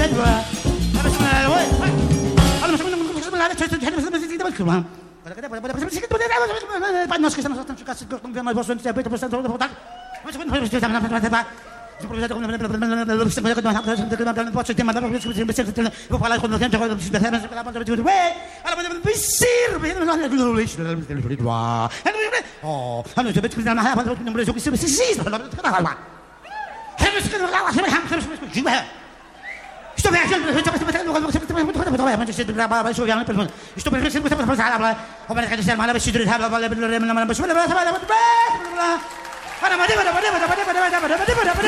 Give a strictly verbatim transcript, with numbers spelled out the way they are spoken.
Nós que estamos a ficar se não vê mais você não se abeita para o voltar. Mas quando você está na projeto pode ser tema vou falar quando tempo agora se der mas ela pode dizer ué ela pode piscir oh انا جبت كذا انا هذا من بريزو كيسي سيس كذا والله خمس كذا والله خمس خمس جيبها Estou bem, estou bem, estou bem, estou bem, estou bem, estou bem, estou bem, estou bem,